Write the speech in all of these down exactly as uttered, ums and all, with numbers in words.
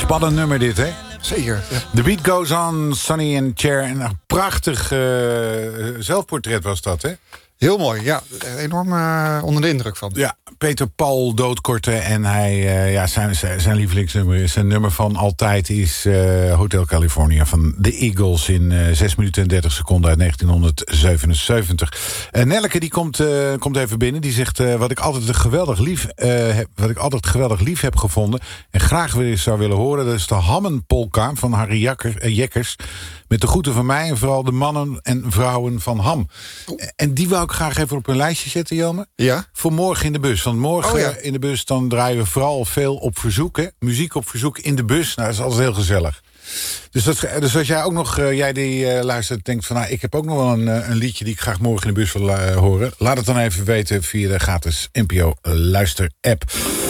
Spannend nummer dit, hè? Zeker. Ja. The Beat Goes On, Sonny and Cher. En een prachtig uh, zelfportret was dat, hè? Heel mooi, ja. Enorm uh, onder de indruk van. Ja, Peter Paul doodkorten. En hij, uh, ja, zijn, zijn lievelingsnummer is... zijn nummer van altijd is uh, Hotel California van The Eagles... in uh, zes minuten en dertig seconden uit negentien zevenenzeventig. Uh, Nelleke die komt, uh, komt even binnen. Die zegt uh, wat ik altijd geweldig lief uh, heb, wat ik altijd geweldig lief heb gevonden... en graag weer eens zou willen horen... dat is de Hammenpolka van Harry Jakker, uh, Jekkers... met de groeten van mij en vooral de mannen en vrouwen van Ham. Oh. En die wou ik graag even op een lijstje zetten, Jelme. Ja? Voor morgen in de bus. Want morgen oh, ja. in de bus dan draaien we vooral veel op verzoek. Hè? Muziek op verzoek in de bus. Nou, dat is altijd heel gezellig. Dus, dat, dus als jij ook nog, uh, jij die uh, luistert, denkt van... nou, ik heb ook nog wel een, uh, een liedje die ik graag morgen in de bus wil uh, horen. Laat het dan even weten via de gratis N P O Luister-app.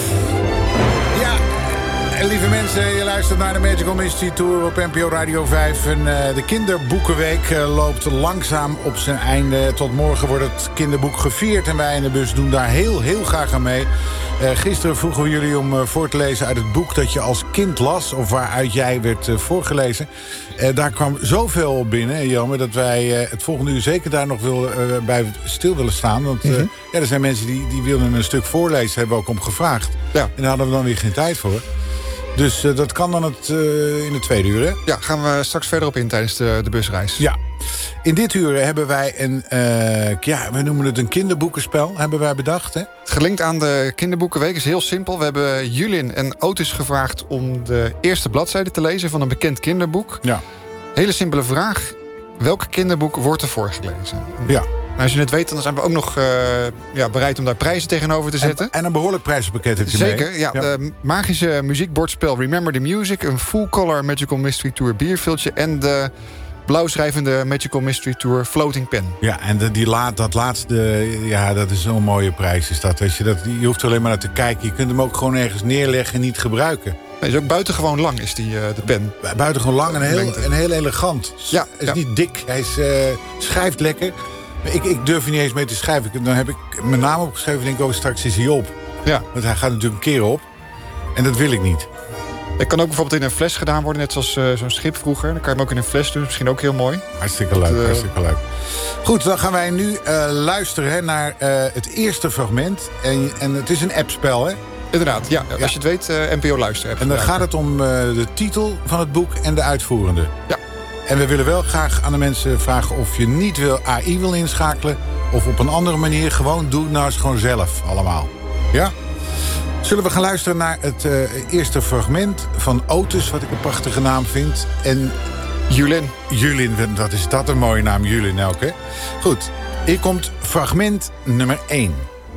Lieve mensen, je luistert naar de Magical Mystery Tour op N P O Radio vijf. En uh, de kinderboekenweek uh, loopt langzaam op zijn einde. Tot morgen wordt het kinderboek gevierd. En wij in de bus doen daar heel, heel graag aan mee. Uh, gisteren vroegen we jullie om uh, voor te lezen uit het boek dat je als kind las. Of waaruit jij werd uh, voorgelezen. Uh, daar kwam zoveel op binnen, Jelme, dat wij uh, het volgende uur zeker daar nog wil, uh, bij stil willen staan. Want uh, mm-hmm. ja, er zijn mensen die, die wilden een stuk voorlezen, hebben we ook om gevraagd. Ja. En daar hadden we dan weer geen tijd voor. Dus uh, dat kan dan het, uh, in de tweede uur, hè? Ja, gaan we straks verder op in tijdens de, de busreis. Ja. In dit uur hebben wij een, uh, ja, we noemen het een kinderboekenspel, hebben wij bedacht, hè? Gelinkt aan de kinderboekenweek is heel simpel. We hebben Julien en Otis gevraagd om de eerste bladzijde te lezen van een bekend kinderboek. Ja. Hele simpele vraag. Welk kinderboek wordt er voorgelezen? Ja. Nou, als je het weet, dan zijn we ook nog uh, ja, bereid om daar prijzen tegenover te zetten. En, en een behoorlijk prijzenpakket heb je Zeker, mee. ja. ja. De magische muziekbordspel Remember the Music... een full-color Magical Mystery Tour bierviltje... en de blauwschrijvende Magical Mystery Tour Floating Pen. Ja, en de, die laat, dat laatste, ja, dat is zo'n mooie prijs. Is dat, weet je, dat, je hoeft er alleen maar naar te kijken. Je kunt hem ook gewoon ergens neerleggen en niet gebruiken. Hij is ook buitengewoon lang, is die, uh, de pen. Buitengewoon lang en heel, en heel elegant. Ja, hij is ja. niet dik, hij is, uh, schrijft lekker... Ik, ik durf er niet eens mee te schrijven. Dan heb ik mijn naam opgeschreven en denk ik, oh, straks is hij op. Ja. Want hij gaat natuurlijk een keer op. En dat wil ik niet. Het kan ook bijvoorbeeld in een fles gedaan worden, net zoals uh, zo'n schip vroeger. Dan kan je hem ook in een fles doen, misschien ook heel mooi. Hartstikke leuk, uh, hartstikke leuk. Goed, dan gaan wij nu uh, luisteren naar uh, het eerste fragment. En, en het is een appspel, hè? Inderdaad, ja. ja. Als je het weet, uh, N P O Luister-app. En dan gaat het om uh, de titel van het boek en de uitvoerende. Ja. En we willen wel graag aan de mensen vragen of je niet wil A I wil inschakelen... of op een andere manier gewoon doe nou eens gewoon zelf allemaal. Ja? Zullen we gaan luisteren naar het uh, eerste fragment van Otis... wat ik een prachtige naam vind. En Julien. Julien, wat is dat een mooie naam, Julien ook, hè? Goed, hier komt fragment nummer één.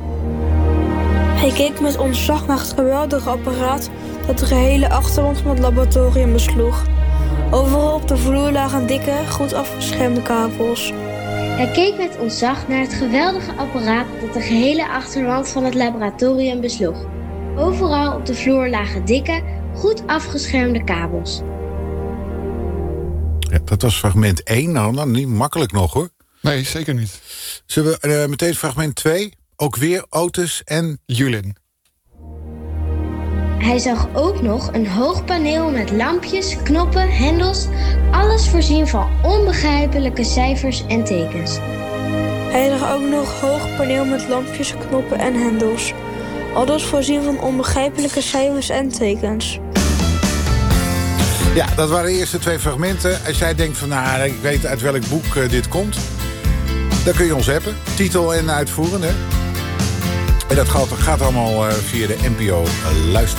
Hij keek met ontzag naar het geweldige apparaat... dat de gehele achterwand van het laboratorium besloeg... Overal op de vloer lagen dikke, goed afgeschermde kabels. Hij keek met ontzag naar het geweldige apparaat dat de gehele achterwand van het laboratorium besloeg. Overal op de vloer lagen dikke, goed afgeschermde kabels. Ja, dat was fragment één. Nou, nou, niet makkelijk nog, hoor. Nee, zeker niet. Zullen we uh, meteen fragment twee? Ook weer Otis en Julien. Hij zag ook nog een hoog paneel met lampjes, knoppen, hendels... alles voorzien van onbegrijpelijke cijfers en tekens. Hij zag ook nog een hoog paneel met lampjes, knoppen en hendels. Alles voorzien van onbegrijpelijke cijfers en tekens. Ja, dat waren de eerste twee fragmenten. Als jij denkt van, nou, ik weet uit welk boek uh, dit komt... dan kun je ons appen. Titel en uitvoerende. En dat gaat, gaat allemaal uh, via de N P O uh, Luister.